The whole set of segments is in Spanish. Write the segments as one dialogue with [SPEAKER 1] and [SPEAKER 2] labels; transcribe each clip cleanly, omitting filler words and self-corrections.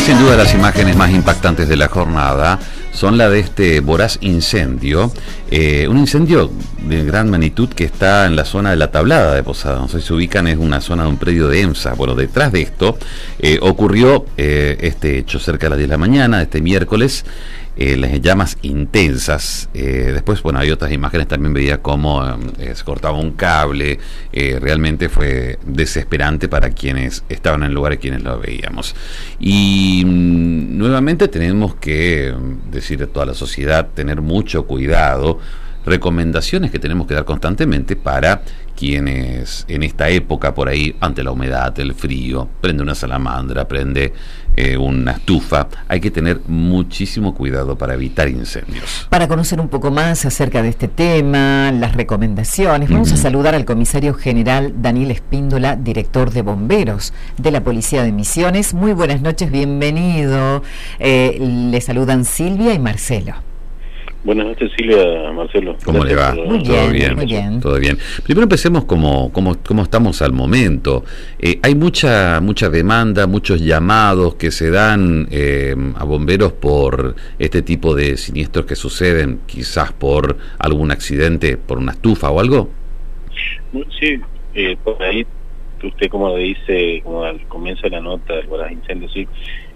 [SPEAKER 1] sin duda las imágenes más impactantes de la jornada son la de este voraz incendio, un incendio de gran magnitud que está en la zona de la Tablada de Posadas. No sé si se ubican, es una zona de un predio de EMSA. Bueno, detrás de esto ocurrió este hecho cerca de las 10 de la mañana, este miércoles. Las llamas intensas, después, bueno, hay otras imágenes, también veía cómo se cortaba un cable, realmente fue desesperante para quienes estaban en el lugar y quienes lo veíamos. Y nuevamente tenemos que decir a toda la sociedad, tener mucho cuidado, recomendaciones que tenemos que dar constantemente para quienes en esta época por ahí, ante la humedad, el frío, prende una salamandra, prende una estufa, hay que tener muchísimo cuidado para evitar incendios.
[SPEAKER 2] Para conocer un poco más acerca de este tema, las recomendaciones, vamos a saludar al comisario general Daniel Espíndola, director de bomberos de la Policía de Misiones. Muy buenas noches, bienvenido. Le saludan Silvia y Marcelo.
[SPEAKER 3] Buenas noches, Silvia, Marcelo.
[SPEAKER 1] ¿Cómo le va?
[SPEAKER 2] Muy bien, muy bien.
[SPEAKER 1] Todo bien. Primero empecemos cómo estamos al momento. Hay mucha demanda, muchos llamados que se dan a bomberos por este tipo de siniestros que suceden, quizás por algún accidente, por una estufa o algo.
[SPEAKER 3] Sí, por ahí, usted como le dice, como al comienzo de la nota, el voraz incendio, sí,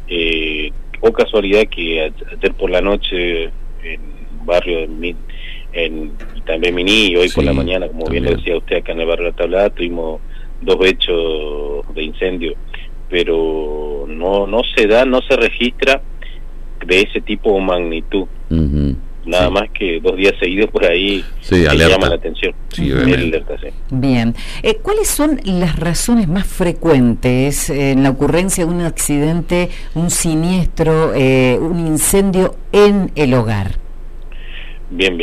[SPEAKER 3] o casualidad que ayer por la noche en barrio y también Miní, y hoy por la mañana, como también bien lo decía usted, acá en el barrio de la Tablada tuvimos 2 hechos de incendio, pero no se registra de ese tipo o magnitud. Nada más que 2 días seguidos por ahí llama la atención. Alerta, sí.
[SPEAKER 2] Bien. ¿Cuáles son las razones más frecuentes en la ocurrencia de un accidente, un siniestro, un incendio en el hogar?
[SPEAKER 3] Bien.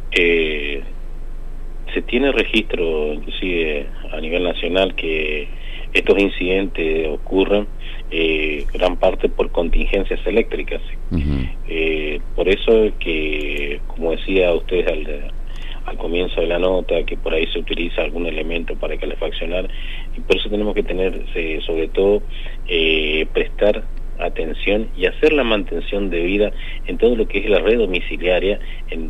[SPEAKER 3] Se tiene registro, inclusive a nivel nacional, que estos incidentes ocurren gran parte por contingencias eléctricas. Por eso que, como decía usted al comienzo de la nota, que por ahí se utiliza algún elemento para calefaccionar, y por eso tenemos que tener, sobre todo, prestar atención y hacer la mantención debida en todo lo que es la red domiciliaria, en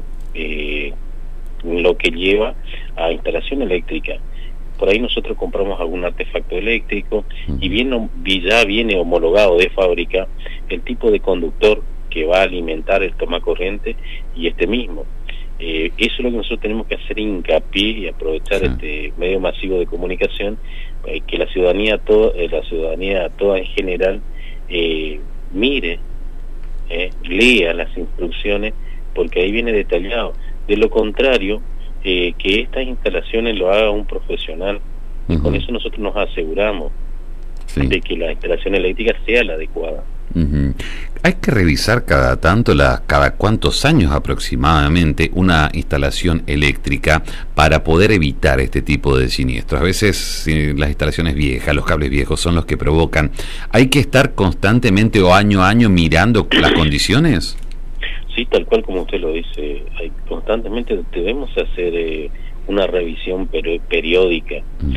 [SPEAKER 3] lo que lleva a instalación eléctrica. Por ahí nosotros compramos algún artefacto eléctrico y ya viene homologado de fábrica el tipo de conductor que va a alimentar el tomacorriente y este mismo. Eso es lo que nosotros tenemos que hacer hincapié y aprovechar este medio masivo de comunicación, que la ciudadanía toda en general mire, lea las instrucciones, porque ahí viene detallado. De lo contrario, que estas instalaciones lo haga un profesional, y con eso nosotros nos aseguramos de que la instalación eléctrica sea la adecuada.
[SPEAKER 1] Hay que revisar cada cuántos años aproximadamente una instalación eléctrica para poder evitar este tipo de siniestros. A veces las instalaciones viejas, los cables viejos son los que provocan. ¿Hay que estar constantemente o año a año mirando las condiciones?
[SPEAKER 3] Sí, tal cual como usted lo dice, constantemente debemos hacer una revisión periódica.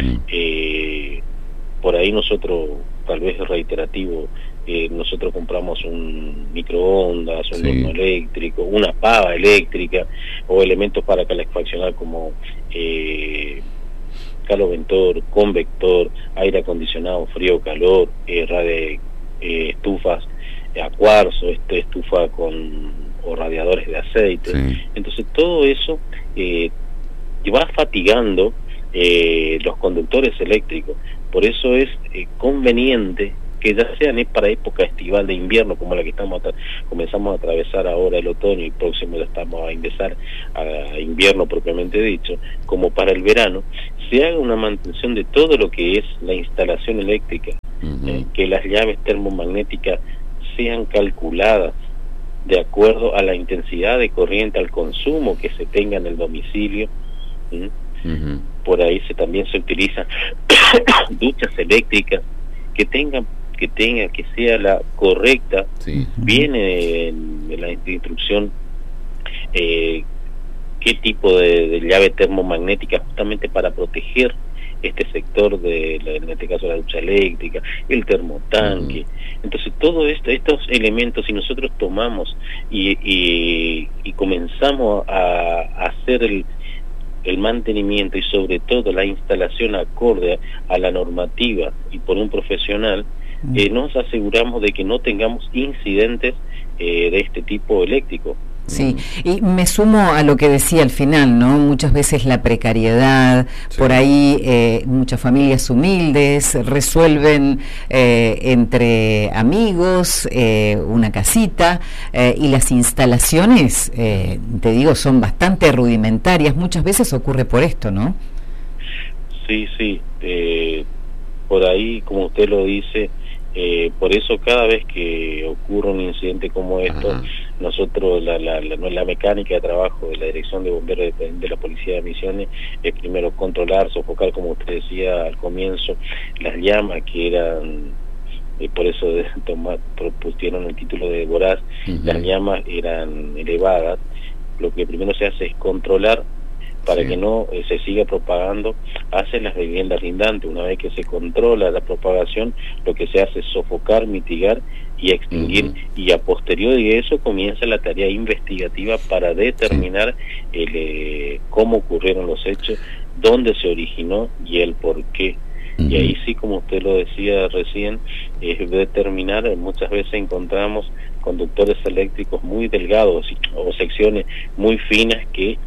[SPEAKER 3] Por ahí nosotros, tal vez es reiterativo, nosotros compramos un microondas, un horno eléctrico, una pava eléctrica, o elementos para calefaccionar como caloventor, convector, aire acondicionado, frío, calor, estufas a cuarzo, estufa o radiadores de aceite. Entonces todo eso va fatigando los conductores eléctricos. Por eso es conveniente que ya sean para época estival de invierno, como la que comenzamos a atravesar ahora el otoño, y próximo ya estamos a ingresar a invierno propiamente dicho, como para el verano, se haga una mantención de todo lo que es la instalación eléctrica, que las llaves termomagnéticas sean calculadas de acuerdo a la intensidad de corriente, al consumo que se tenga en el domicilio. Por ahí también se utilizan duchas eléctricas que sea la correcta. Viene en la instrucción qué tipo de llave termomagnética, justamente para proteger este sector en este caso la ducha eléctrica, el termotanque. Entonces todos estos elementos, si nosotros tomamos y comenzamos a hacer el mantenimiento y sobre todo la instalación acorde a la normativa y por un profesional, nos aseguramos de que no tengamos incidentes de este tipo eléctrico.
[SPEAKER 2] Sí, y me sumo a lo que decía al final, ¿no? Muchas veces la precariedad, por ahí muchas familias humildes resuelven entre amigos una casita, y las instalaciones, te digo, son bastante rudimentarias. Muchas veces ocurre por esto, ¿no?
[SPEAKER 3] Sí, por ahí, como usted lo dice, por eso cada vez que ocurre un incidente como esto, nosotros la mecánica de trabajo de la Dirección de Bomberos de la Policía de Misiones es primero controlar, sofocar, como usted decía al comienzo, las llamas que eran, por eso propusieron el título de voraz, las llamas eran elevadas. Lo que primero se hace es controlar para que no se siga propagando hacia las viviendas lindantes. Una vez que se controla la propagación, lo que se hace es sofocar, mitigar y extinguir, y a posteriori de eso comienza la tarea investigativa para determinar cómo ocurrieron los hechos, dónde se originó y el por qué. Y ahí sí, como usted lo decía recién, es determinar, muchas veces encontramos conductores eléctricos muy delgados o secciones muy finas que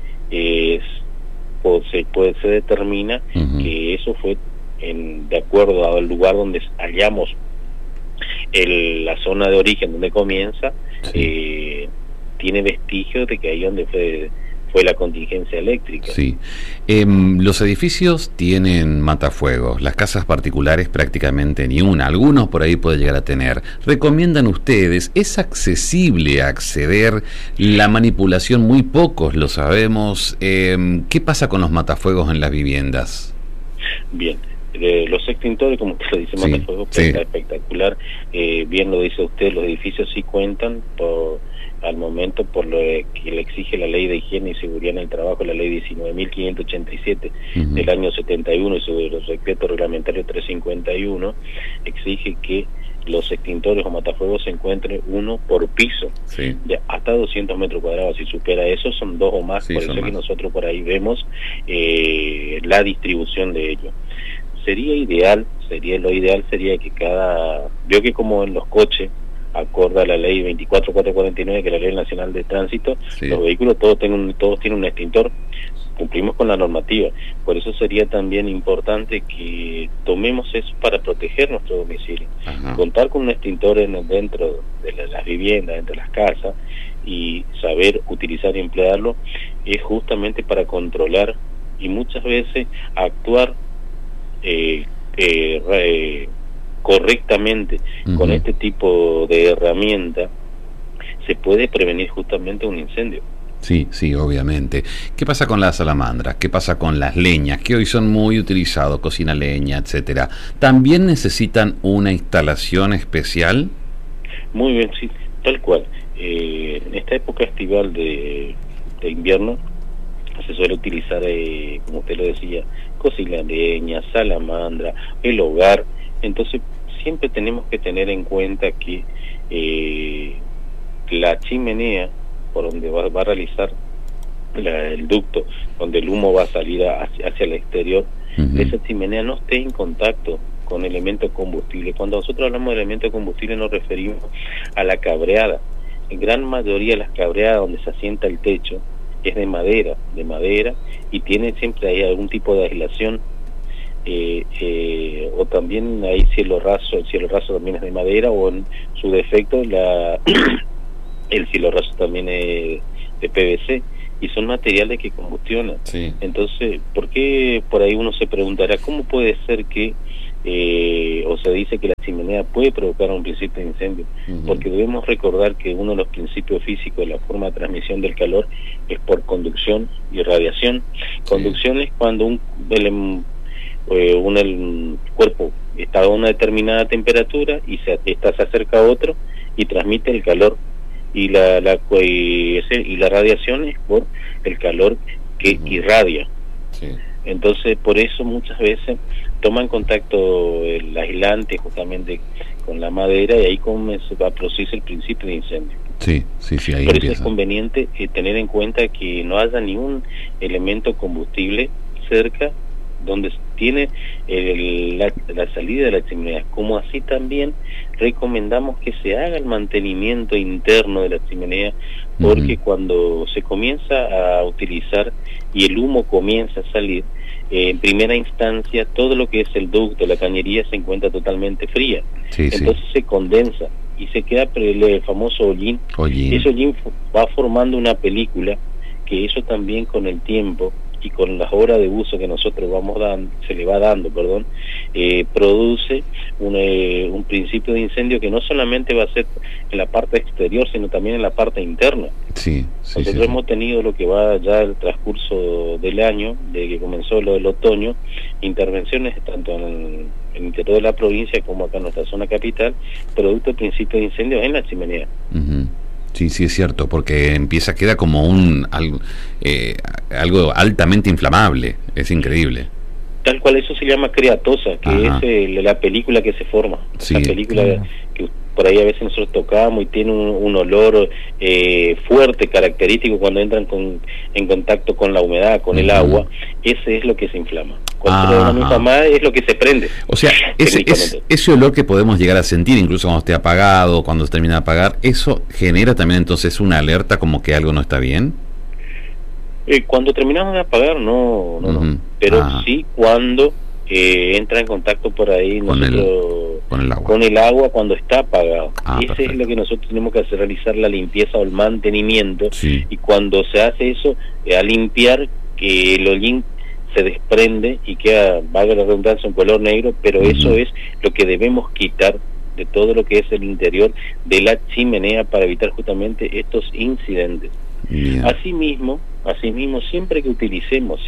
[SPEAKER 3] se determina que eso fue de acuerdo al lugar donde hallamos la zona de origen donde comienza, tiene vestigios de que ahí donde fue la contingencia eléctrica.
[SPEAKER 1] Sí. Los edificios tienen matafuegos, las casas particulares prácticamente ni una, algunos por ahí puede llegar a tener. ¿Recomiendan ustedes? ¿Es accesible acceder? La manipulación, muy pocos lo sabemos. ¿Qué pasa con los matafuegos en las viviendas?
[SPEAKER 3] Bien. Los extintores, como usted lo dice, matafuegos, está espectacular. Bien lo dice usted, los edificios sí cuentan al momento por lo que le exige la Ley de Higiene y Seguridad en el Trabajo, la Ley 19.587 del año 71 y sobre el decreto reglamentario 351, exige que los extintores o matafuegos se encuentren uno por piso, de hasta 200 metros cuadrados. Si supera eso, son dos o más, por eso que nosotros por ahí vemos la distribución de ellos. Lo ideal sería que veo que como en los coches, acorde a la ley 24.449, que es la Ley Nacional de Tránsito, los vehículos todos tienen un extintor, cumplimos con la normativa. Por eso sería también importante que tomemos eso para proteger nuestro domicilio. Contar con un extintor dentro de las viviendas, dentro de las casas, y saber utilizar y emplearlo es justamente para controlar y muchas veces actuar correctamente. Con este tipo de herramienta se puede prevenir justamente un incendio.
[SPEAKER 1] Sí, obviamente. ¿Qué pasa con las salamandras? ¿Qué pasa con las leñas, que hoy son muy utilizados, cocina leña, etcétera? ¿También necesitan una instalación especial?
[SPEAKER 3] Muy bien, sí, tal cual. En esta época estival de invierno se suele utilizar, como usted lo decía, cocina leña, salamandra, el hogar. Entonces siempre tenemos que tener en cuenta que la chimenea por donde va a realizar el ducto, donde el humo va a salir hacia el exterior, esa chimenea no esté en contacto con elementos combustibles. Cuando nosotros hablamos de elementos combustibles nos referimos a la cabreada. En gran mayoría de las cabreadas donde se asienta el techo es de madera, y tiene siempre ahí algún tipo de aislación, o también hay el cielo raso también es de madera, o en su defecto el cielo raso también es de PVC, y son materiales que combustionan. Entonces, ¿por qué por ahí uno se preguntará cómo puede ser que o se dice que la chimenea puede provocar un principio de incendio? Porque debemos recordar que uno de los principios físicos de la forma de transmisión del calor es por conducción y radiación. Conducción es cuando un cuerpo está a una determinada temperatura y se acerca a otro y transmite el calor, y la radiación es por el calor que irradia. Entonces, por eso muchas veces toman contacto el aislante justamente con la madera y ahí va a producirse el principio de incendio.
[SPEAKER 1] Sí, ahí
[SPEAKER 3] por
[SPEAKER 1] empieza.
[SPEAKER 3] eso es conveniente tener en cuenta que no haya ningún elemento combustible cerca donde tiene la salida de la chimenea, como así también recomendamos que se haga el mantenimiento interno de la chimenea, porque cuando se comienza a utilizar y el humo comienza a salir, en primera instancia todo lo que es el ducto, la cañería se encuentra totalmente fría, entonces se condensa y se queda el famoso hollín. Ese hollín va formando una película que eso también con el tiempo y con las horas de uso que nosotros se le va dando, produce un principio de incendio que no solamente va a ser en la parte exterior, sino también en la parte interna. Nosotros hemos tenido lo que va ya el transcurso del año, de que comenzó lo del otoño, intervenciones tanto en el interior de la provincia como acá en nuestra zona capital, producto del principio de incendio en la chimenea.
[SPEAKER 1] Sí, es cierto, porque queda como algo altamente inflamable, es increíble.
[SPEAKER 3] Tal cual, eso se llama creatosa, que es la película que se forma, la película que por ahí a veces nosotros tocamos y tiene un olor fuerte, característico cuando entran en contacto con la humedad, con el agua, ese es lo que se inflama. Cuando se inflama es lo que se prende.
[SPEAKER 1] O sea, ese olor que podemos llegar a sentir, incluso cuando esté apagado, cuando se termina de apagar, ¿eso genera también entonces una alerta como que algo no está bien?
[SPEAKER 3] Cuando terminamos de apagar, no, pero sí cuando entra en contacto por ahí con el agua cuando está apagado. Ese es lo que nosotros tenemos que hacer, realizar la limpieza o el mantenimiento, y cuando se hace eso, a limpiar, que el hollín se desprende y queda, valga la redundancia, un color negro, pero eso es lo que debemos quitar de todo lo que es el interior de la chimenea para evitar justamente estos incidentes. Asimismo, siempre que utilicemos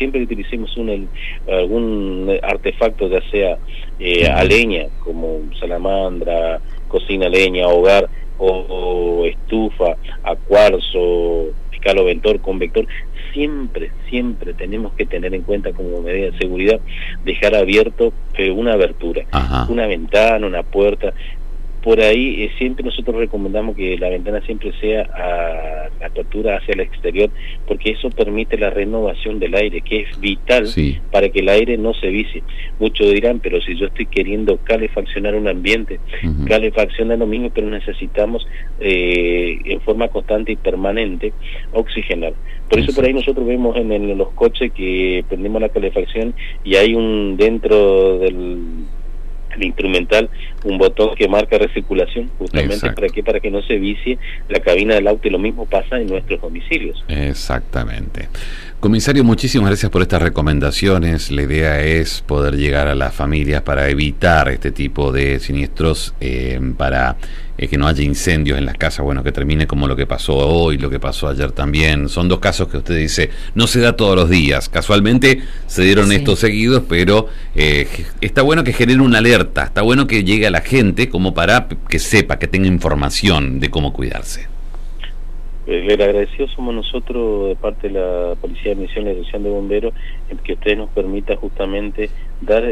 [SPEAKER 3] algún artefacto, ya sea a leña, como salamandra, cocina a leña, hogar, o estufa, a cuarzo, escaloventor, convector, siempre tenemos que tener en cuenta como medida de seguridad dejar abierto una abertura, una ventana, una puerta. Por ahí siempre nosotros recomendamos que la ventana siempre sea a la apertura hacia el exterior, porque eso permite la renovación del aire, que es vital para que el aire no se vicie. Muchos dirán, pero si yo estoy queriendo calefaccionar un ambiente, calefacciona lo mismo, pero necesitamos en forma constante y permanente oxigenar. Por eso por ahí nosotros vemos en los coches que prendemos la calefacción y hay dentro del instrumental un botón que marca recirculación, justamente para que no se vicie la cabina del auto, y lo mismo pasa en nuestros domicilios.
[SPEAKER 1] Exactamente. Comisario, muchísimas gracias por estas recomendaciones. La idea es poder llegar a las familias para evitar este tipo de siniestros, para que no haya incendios en las casas, que termine como lo que pasó hoy, lo que pasó ayer también. Son dos casos que usted dice, no se da todos los días. Casualmente se dieron estos seguidos, pero está bueno que genere una alerta, está bueno que llegue a la gente como para que sepa, que tenga información de cómo cuidarse.
[SPEAKER 3] El agradecido somos nosotros de parte de la Policía de Misiones y Dirección de Bomberos, en que ustedes nos permita justamente dar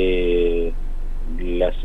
[SPEAKER 3] las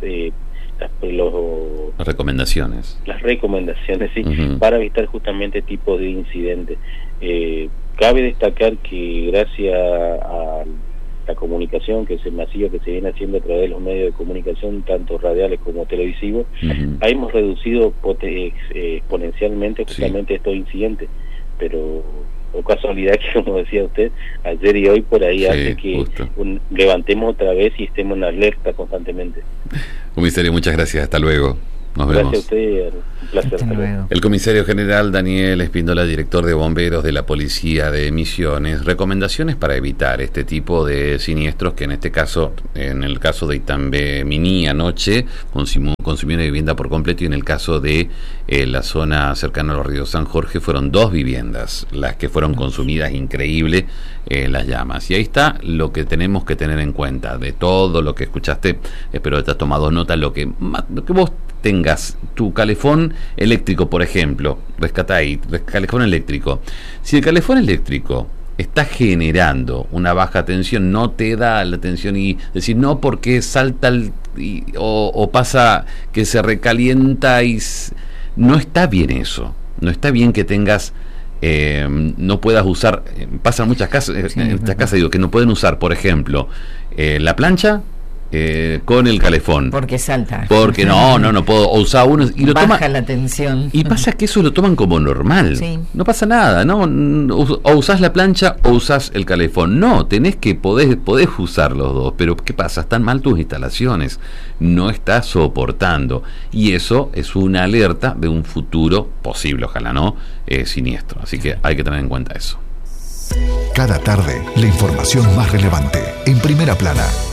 [SPEAKER 1] recomendaciones.
[SPEAKER 3] Las recomendaciones, para evitar justamente tipos de incidentes. Cabe destacar que gracias a la comunicación, que es el masivo que se viene haciendo a través de los medios de comunicación, tanto radiales como televisivos, hemos reducido exponencialmente justamente estos incidentes, pero o casualidad que, como decía usted, ayer y hoy por ahí hace que levantemos otra vez y estemos en alerta constantemente.
[SPEAKER 1] Comisario, muchas gracias, hasta luego. Nos vemos.
[SPEAKER 3] Gracias a usted, un placer. Hasta luego.
[SPEAKER 1] El comisario general Daniel Espíndola, director de bomberos de la Policía de Misiones. Recomendaciones para evitar este tipo de siniestros que en este caso, en el caso de Itambemini anoche, consumió una vivienda por completo, y en el caso de la zona cercana a los ríos San Jorge fueron 2 viviendas las que fueron consumidas, increíble las llamas. Y ahí está lo que tenemos que tener en cuenta de todo lo que escuchaste. Espero que te has tomado nota, lo que vos tengas, tu calefón eléctrico, por ejemplo, rescatá ahí, calefón eléctrico. Si el calefón eléctrico está generando una baja tensión, no te da la tensión y decir no porque salta o pasa que se recalienta no está bien eso, no está bien que tengas no puedas usar, pasan muchas casas, en estas casas digo que no pueden usar, por ejemplo, la plancha con el calefón.
[SPEAKER 2] Porque salta.
[SPEAKER 1] Porque no puedo usar uno y lo
[SPEAKER 2] baja la tensión.
[SPEAKER 1] Y pasa que eso lo toman como normal.
[SPEAKER 2] Sí.
[SPEAKER 1] No pasa nada, ¿no? O usás la plancha o usás el calefón. No, podés usar los dos, pero ¿qué pasa? Están mal tus instalaciones. No estás soportando. Y eso es una alerta de un futuro posible, ojalá no, siniestro. Así que hay que tener en cuenta eso.
[SPEAKER 4] Cada tarde, la información más relevante en Primera Plana.